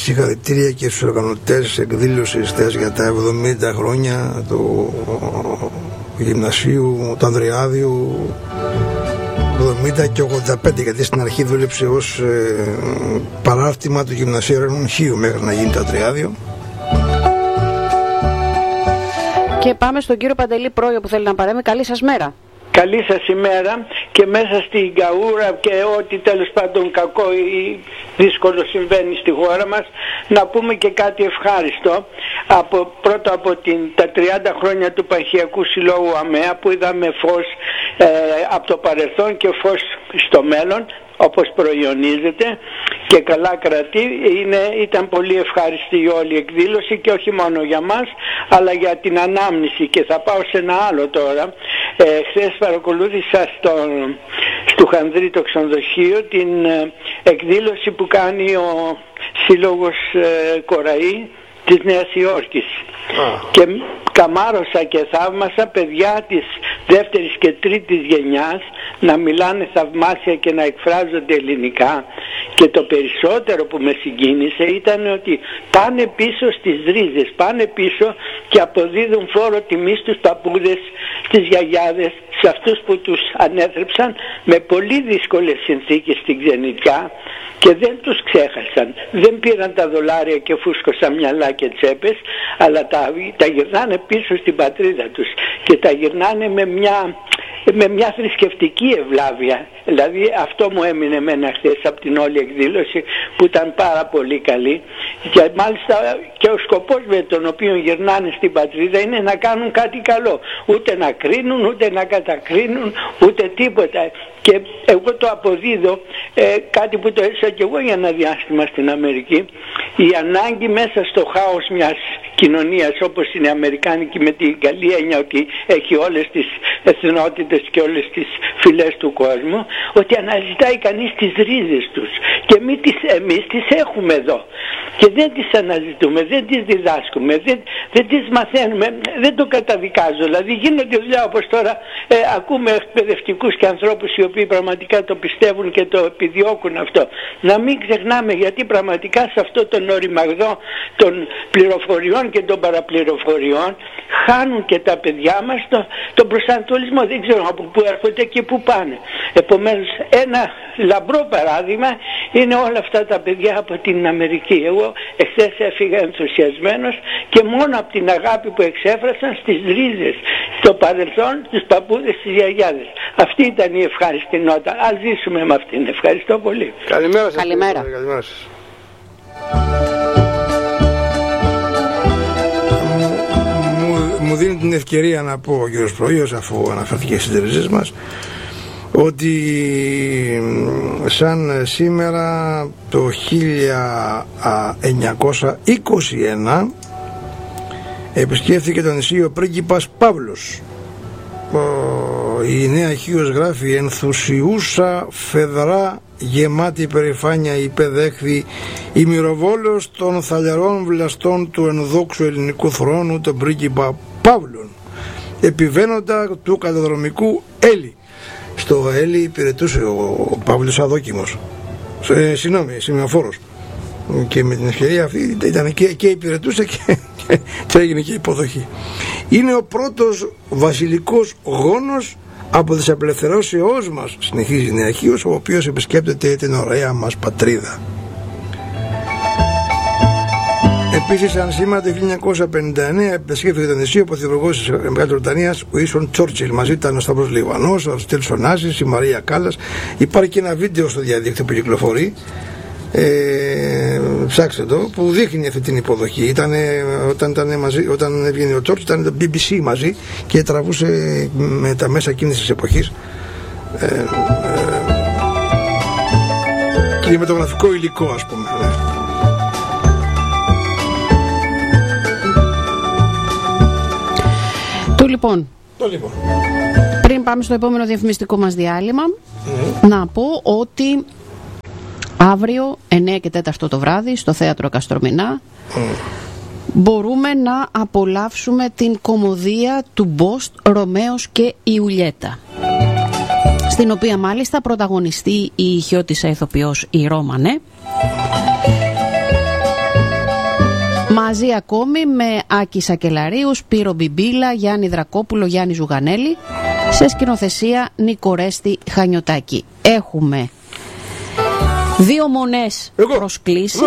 συγχαρητήρια και στους οργανωτές εκδήλωσης για τα 70 χρόνια του γυμνασίου του Ανδριάδιου 70 και 85, γιατί στην αρχή δούλεψε ως παράρτημα του Γυμνασίου Ρένων Χίου μέχρι να γίνει το Ανδριάδιο. Και πάμε στον κύριο Παντελή Πρόιο που θέλει να παρέμβει. Καλή σας μέρα. Καλή σας ημέρα, και μέσα στην καούρα και ό,τι τέλος πάντων κακό ή δύσκολο συμβαίνει στη χώρα μας, να πούμε και κάτι ευχάριστο. Πρώτα από τα 30 χρόνια του Παχιακού Συλλόγου ΑΜΕΑ, που είδαμε φως από το παρελθόν και φως στο μέλλον, όπως προϊονίζεται και καλά κρατεί. Ήταν πολύ ευχάριστη η όλη εκδήλωση, και όχι μόνο για μας αλλά για την ανάμνηση. Και θα πάω σε ένα άλλο τώρα. Χθες παρακολούθησα στο Χανδρή το ξενοδοχείο την εκδήλωση που κάνει ο Σύλλογος Κοραή της Νέας Υόρκης. Και καμάρωσα και θαύμασα παιδιά της δεύτερης και τρίτης γενιάς να μιλάνε θαυμάσια και να εκφράζονται ελληνικά, και το περισσότερο που με συγκίνησε ήταν ότι πάνε πίσω στις ρίζες, πάνε πίσω και αποδίδουν φόρο τιμής στους παππούδες, στις γιαγιάδες, σε αυτούς που τους ανέθρεψαν με πολύ δύσκολες συνθήκες στην ξενιτιά, και δεν τους ξέχασαν. Δεν πήραν τα δολάρια και φούσκωσαν μυαλά και τσέπες, αλλά τα γυρνάνε πίσω στην πατρίδα τους, και τα γυρνάνε με μια θρησκευτική ευλάβεια. Δηλαδή αυτό μου έμεινε εμένα χθες από την όλη εκδήλωση, που ήταν πάρα πολύ καλή, και μάλιστα και ο σκοπός με τον οποίο γυρνάνε στην πατρίδα είναι να κάνουν κάτι καλό, ούτε να κρίνουν, ούτε να κατακρίνουν, ούτε τίποτα. Και εγώ το αποδίδω, κάτι που το έζησα και εγώ για ένα διάστημα στην Αμερική, η ανάγκη μέσα στο χάος μιας κοινωνίας όπως είναι η Αμερικάνικη, με την καλή έννοια ότι έχει όλες τις εθνότητες και όλες τις φυλές του κόσμου, ότι αναζητάει κανείς τις ρίζες τους, και εμείς τις έχουμε εδώ και δεν τις αναζητούμε, δεν τις διδάσκουμε, δεν τις μαθαίνουμε, δεν το καταδικάζω. Δηλαδή γίνονται δουλειά όπως τώρα, ακούμε εκπαιδευτικούς και ανθρώπους οι οποίοι πραγματικά το πιστεύουν και το επιδιώκουν αυτό. Να μην ξεχνάμε, γιατί πραγματικά σε αυτό τον οριμαγδό των πληροφοριών και των παραπληροφοριών χάνουν και τα παιδιά μας τον προσανατολισμό. Δεν ξέρω από πού έρχονται και πού πάνε. Επομένως, ένα λαμπρό παράδειγμα είναι όλα αυτά τα παιδιά από την Αμερική. Εγώ εχθές έφυγα ενθουσιασμένος, και μόνο από την αγάπη που εξέφρασαν στις ρίζες, στο παρελθόν, στους παππούδες, στις γιαγιάδες. Αυτή ήταν η ευχάριστη νότα. Ας ζήσουμε με αυτήν. Ευχαριστώ πολύ. Καλημέρα σας. Καλημέρα. Καλημέρα σας. Μου δίνει την ευκαιρία να πω ο κύριος Προϊός, αφού αναφερθήκε στις ρίζες μας, ότι σαν σήμερα το 1921 επισκέφθηκε το νησί ο πρίγκιπας Παύλος. Η Νέα Χίος γράφει: ενθουσιούσα φεδρά γεμάτη περηφάνεια υπεδέχθη η μυροβόλος των θαλιαρών βλαστών του ενδόξου ελληνικού θρόνου, τον πρίγκιπα Παύλων, επιβαίνοντα του καταδρομικού Έλλη. Στο Έλλη υπηρετούσε ο Παύλος Αδόκιμος, σημειοφόρος, και με την ευκαιρία αυτή ήταν και υπηρετούσε και έγινε και υποδοχή. Είναι ο πρώτος βασιλικός γόνος από τις απελευθερώσεώς μας, συνεχίζει η Νέα Χίος, ο οποίος επισκέπτεται την ωραία μας πατρίδα. Επίσης, σαν σήμερα το 1959 επισκέφθηκε το νησί ο πρωθυπουργός της Μεγάλης Βρετανίας, ο Ίσον Τσόρτσιλ. Μαζί ήταν ο Σταύρος Λιβανός, ο Αριστοτέλης Ωνάσης, η Μαρία Κάλλας. Υπάρχει και ένα βίντεο στο διαδίκτυο που κυκλοφορεί, ψάξτε το, που δείχνει αυτή την υποδοχή. Όταν έβγαινε ο Τσόρτσιλ, ήταν το BBC μαζί και τραβούσε με τα μέσα εκείνης της εποχής κινηματογραφικό υλικό, ας πούμε. Λοιπόν, πριν πάμε στο επόμενο διαφημιστικό μας διάλειμμα, να πω ότι αύριο 9 και 4 το βράδυ στο Θέατρο Καστρομηνά μπορούμε να απολαύσουμε την κωμωδία του Μπόστ, Ρωμαίος και Ιουλιέτα, στην οποία μάλιστα πρωταγωνιστεί η ηχιώτισσα ηθοποιός η Ρώμανε, Μαζί ακόμη με Άκη Σακελαρίου, Σπύρο Μπιμπίλα, Γιάννη Δρακόπουλο, Γιάννη Ζουγανέλη, σε σκηνοθεσία Νικορέστη Χανιωτάκη. Έχουμε 2 μονές προσκλήσεις,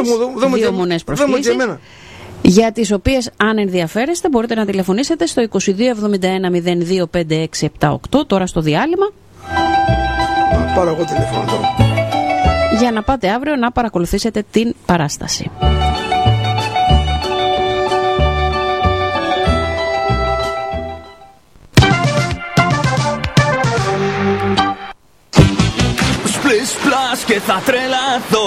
για τις οποίες, αν ενδιαφέρεστε, μπορείτε να τηλεφωνήσετε στο 2271-025678 τώρα στο διάλειμμα. Πάρω εγώ τηλέφωνο τώρα. Για να πάτε αύριο να παρακολουθήσετε την παράσταση. Splish splash και θα τρελαθώ.